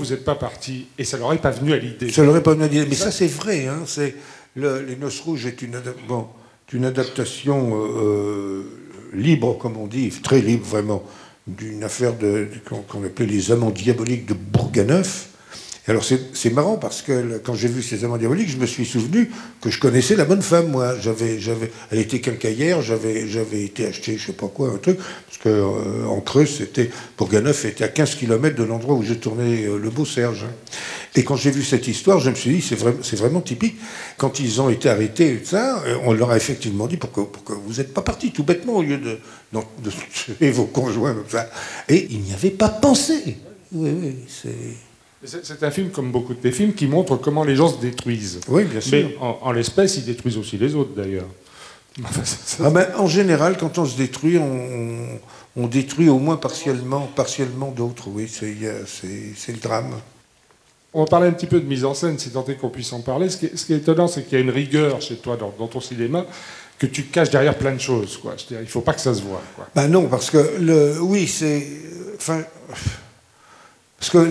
vous n'êtes pas parti et ça leur est pas venu à l'idée. Ça leur est pas venu à l'idée, mais ça c'est vrai. Hein, Les Noces Rouges est une adaptation libre, comme on dit, très libre vraiment, d'une affaire qu'on appelait les Amants diaboliques de Bourganeuf. Et alors c'est marrant parce que quand j'ai vu ces Amants diaboliques, je me suis souvenu que je connaissais la bonne femme, moi. Elle était quincaillère, j'avais été acheter je sais pas quoi, un truc, parce que en Creuse, Bourganeuf était à 15 km de l'endroit où j'ai tourné Le Beau Serge. Et quand j'ai vu cette histoire, je me suis dit, c'est vraiment typique. Quand ils ont été arrêtés, ça, on leur a effectivement dit pourquoi vous n'êtes pas partis tout bêtement au lieu de tuer vos conjoints comme ça. Et ils n'y avaient pas pensé. Oui, c'est un film, comme beaucoup de tes films, qui montre comment les gens se détruisent. Oui, bien sûr. Mais en l'espèce, ils détruisent aussi les autres, d'ailleurs. En général, quand on se détruit, on détruit au moins partiellement d'autres. Oui, c'est le drame. On va parler un petit peu de mise en scène, si tant est qu'on puisse en parler. Ce qui est étonnant, c'est qu'il y a une rigueur chez toi dans ton cinéma que tu caches derrière plein de choses, quoi. Je veux dire, il ne faut pas que ça se voit, quoi. Ben non, parce que parce que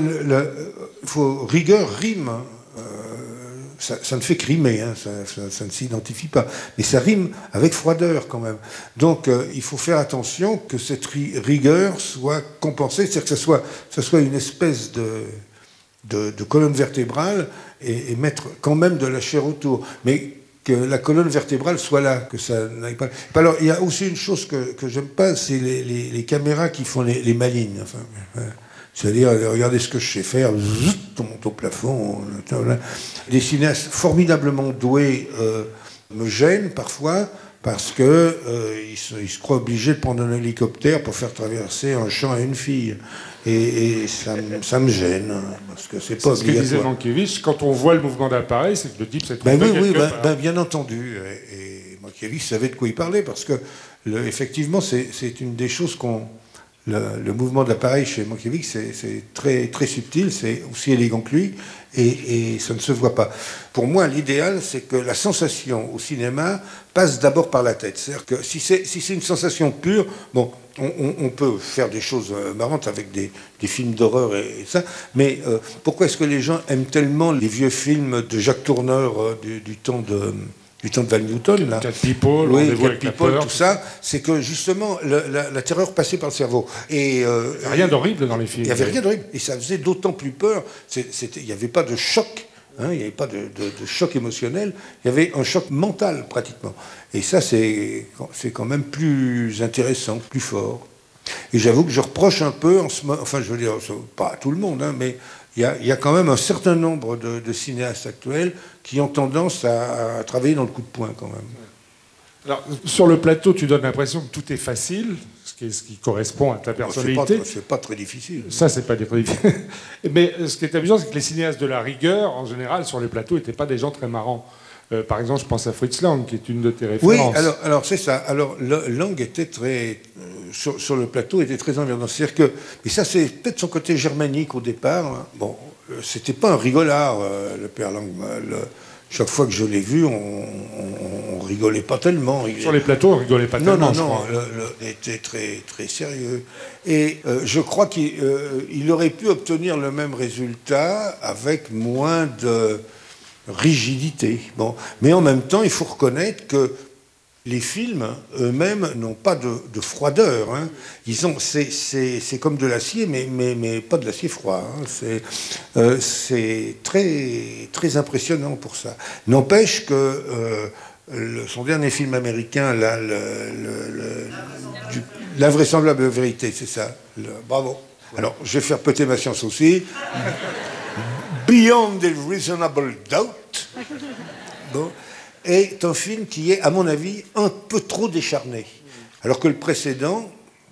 rigueur rime. Ça ne fait que rimer, hein, ça ne s'identifie pas. Mais ça rime avec froideur quand même. Donc il faut faire attention que cette rigueur soit compensée, c'est-à-dire que ça soit une espèce de colonne vertébrale et mettre quand même de la chair autour. Mais que la colonne vertébrale soit là, que ça n'aille pas. Alors il y a aussi une chose que j'aime pas, c'est les caméras qui font les malignes. Enfin, c'est-à-dire, regardez ce que je sais faire, on monte au plafond. Des cinéastes formidablement doués me gênent parfois parce que ils se croient obligés de prendre un hélicoptère pour faire traverser un champ à une fille. Et ça me gêne, parce que c'est pas obligatoire. C'est ce que disait Mankiewicz, quand on voit le mouvement d'appareil, c'est que le type s'est trompé quelque part. Bien entendu. Et Mankiewicz savait de quoi il parlait, parce que effectivement, c'est une des choses le mouvement de l'appareil chez Mankiewicz, c'est très, très subtil, c'est aussi élégant que lui, et ça ne se voit pas. Pour moi, l'idéal, c'est que la sensation au cinéma passe d'abord par la tête. C'est-à-dire que si c'est une sensation pure, bon, on peut faire des choses marrantes avec des films d'horreur et ça, mais pourquoi est-ce que les gens aiment tellement les vieux films de Jacques Tourneur du temps de Val Newton, là. Cat People, oui, Cat People, tout ça, c'est que justement la terreur passait par le cerveau. Et il n'y a rien d'horrible dans les films. Il n'y avait rien d'horrible, et ça faisait d'autant plus peur. Il n'y avait pas de choc, hein, il n'y avait pas de choc émotionnel, il y avait un choc mental pratiquement. Et ça, c'est quand même plus intéressant, plus fort. Et j'avoue que je reproche un peu, enfin je veux dire, pas à tout le monde, hein, mais il y a quand même un certain nombre de cinéastes actuels qui ont tendance à travailler dans le coup de poing quand même. Alors, sur le plateau, tu donnes l'impression que tout est facile, ce qui correspond à ta personnalité. C'est pas très difficile. Ça, c'est pas très difficile. Mais ce qui est amusant, c'est que les cinéastes de la rigueur, en général, sur les plateaux, n'étaient pas des gens très marrants. Par exemple, je pense à Fritz Lang, qui est une de tes références. Oui, alors c'est ça. Alors, Lang était très... Sur le plateau, était très environnant. C'est-à-dire que... Et ça, c'est peut-être son côté germanique au départ. Hein. Bon, c'était pas un rigolard, le père Lang. Chaque fois que je l'ai vu, on rigolait pas tellement. Sur les plateaux, on rigolait pas tellement, Non, il était très, très sérieux. Et je crois qu'il aurait pu obtenir le même résultat avec moins de rigidité. Bon. Mais en même temps, il faut reconnaître que les films eux-mêmes n'ont pas de froideur. Hein. C'est comme de l'acier, mais pas de l'acier froid. Hein. C'est très, très impressionnant pour ça. N'empêche que son dernier film américain, L'invraisemblable vérité, c'est ça. Bravo. Alors, je vais faire péter ma science aussi. Beyond the Reasonable Doubt. Bon. Est un film qui est, à mon avis, un peu trop décharné. Alors que le précédent...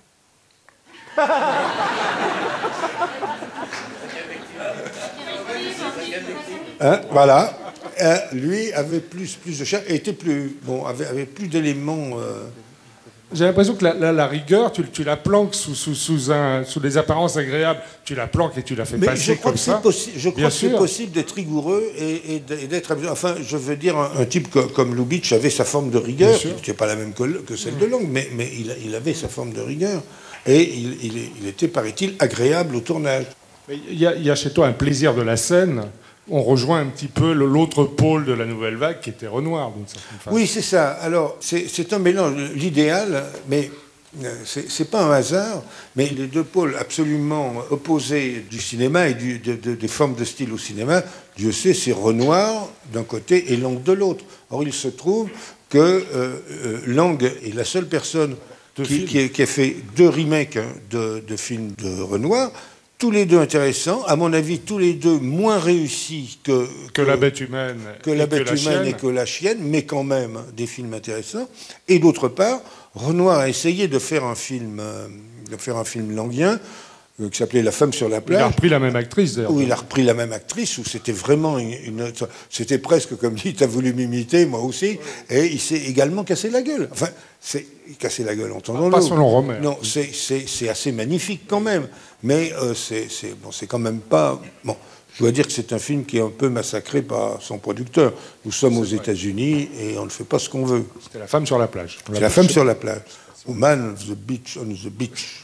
voilà. Lui avait plus de chair et était plus... Bon, avait plus d'éléments... J'ai l'impression que la rigueur, tu la planques sous des apparences agréables. Tu la planques et tu la fais passer comme ça. Je crois que c'est possible d'être rigoureux et d'être... Enfin, je veux dire, un type comme Lubitsch avait sa forme de rigueur, qui n'était pas la même que celle de Lang, mais il avait sa forme de rigueur. Et il était, paraît-il, agréable au tournage. Il y a chez toi un plaisir de la scène. On rejoint un petit peu l'autre pôle de la nouvelle vague qui était Renoir, d'une certaine façon. Oui, c'est ça. Alors, c'est un mélange. L'idéal, mais c'est pas un hasard, mais les deux pôles absolument opposés du cinéma et des formes de style au cinéma, Dieu sait, c'est Renoir d'un côté et Lang de l'autre. Or, il se trouve que Lang est la seule personne qui a fait 2 remakes de films de Renoir, tous les 2 intéressants, à mon avis, tous les 2 moins réussis que La Bête humaine, et que La Chienne, mais quand même des films intéressants. Et d'autre part, Renoir a essayé de faire un film langien qui s'appelait La femme sur la plage. Il a repris la même actrice, d'ailleurs. Où il a repris la même actrice, où c'était vraiment c'était presque comme dit, t'as voulu m'imiter, moi aussi, et il s'est également cassé la gueule. Enfin, c'est cassé la gueule, entendons-le. Pas selon Romer. Non, c'est assez magnifique quand même, mais c'est quand même pas... Bon, je dois dire que c'est un film qui est un peu massacré par son producteur. Nous sommes aux États-Unis et on ne fait pas ce qu'on veut. C'était La femme sur la plage. C'est La femme sur la plage. Woman on the beach.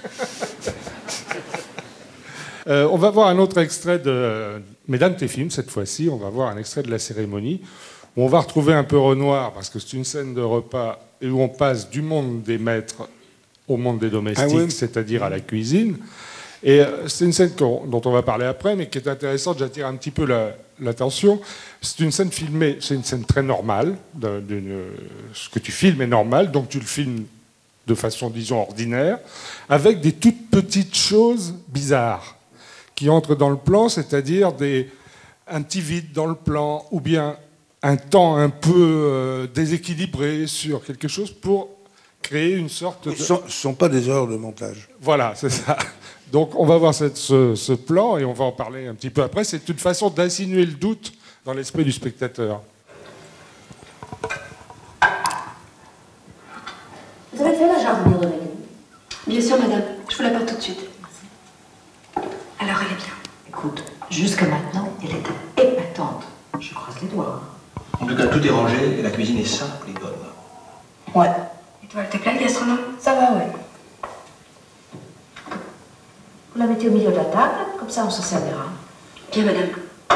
On va voir un autre extrait de Mesdames tes films, cette fois-ci. On va voir un extrait de la cérémonie où on va retrouver un peu Renoir, parce que c'est une scène de repas et où on passe du monde des maîtres au monde des domestiques, c'est-à-dire à la cuisine. Et c'est une scène dont on va parler après, mais qui est intéressante, j'attire un petit peu l'attention. C'est une scène filmée, c'est une scène très normale. Ce que tu filmes est normal, donc tu le filmes de façon, disons, ordinaire, avec des toutes petites choses bizarres qui entrent dans le plan, c'est-à-dire un petit vide dans le plan, ou bien un temps un peu déséquilibré sur quelque chose pour créer une sorte de... Ce ne sont pas des erreurs de montage. Voilà, c'est ça. Donc on va voir ce plan et on va en parler un petit peu après. C'est une façon d'insinuer le doute dans l'esprit du spectateur. Vous avez fait la jardinière de la nuit? Bien sûr, madame. Je vous l'apporte tout de suite. Alors, elle est bien. Écoute, jusqu'à maintenant, elle était épatante. Je croise les doigts. En tout cas, tout est rangé et la cuisine est simple et bonne. Ouais. Et toi, elle te plaît, le gastronome? Ça va, ouais. Vous la mettez au milieu de la table, comme ça on se servira. Bien, madame.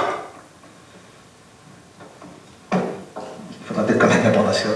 Il faudra peut-être quand même apprendre à servir.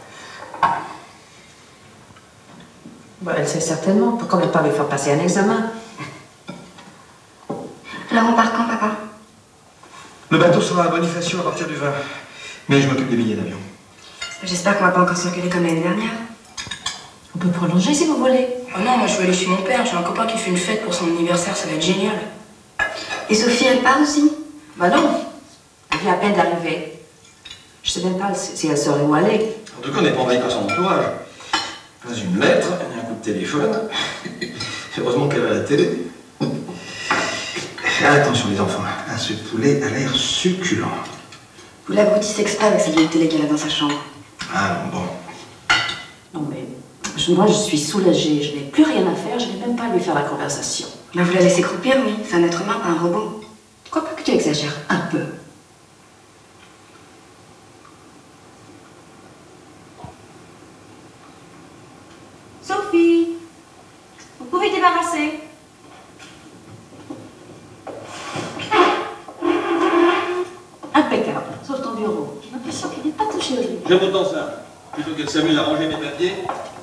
Bah, elle sait certainement. Pour quand même pas lui faire passer un examen. Alors, on part quand, papa? Le bateau sera à Bonifacio à partir du 20. Mais je m'occupe des billets d'avion. J'espère qu'on va pas encore circuler comme l'année dernière. On peut prolonger si vous voulez. Oh non, moi je veux aller chez mon père. J'ai un copain qui fait une fête pour son anniversaire, ça va être génial. Et Sophie, elle part aussi? Bah non. Elle vient à peine d'arriver. Je sais même pas si elle saurait où aller. En tout cas, on n'est pas envahi par son entourage. Pas une lettre, ni un coup de téléphone. Heureusement qu'elle a la télé. Attention les enfants, ce poulet a l'air succulent. Vous l'abrutissez exprès avec cette vieille télé qu'elle a dans sa chambre. Ah bon. Non mais, moi je suis soulagée. Je n'ai plus rien à faire. Je n'ai même pas à lui faire la conversation. Bah vous la laissez croupir, oui. C'est un être humain, pas un robot. Je crois pas que tu exagères un peu. Sophie, vous pouvez débarrasser. Impeccable, sauf ton bureau. J'ai l'impression qu'il n'est pas touché aujourd'hui. J'aime autant ça. Plutôt qu'elle s'amuse à ranger mes papiers,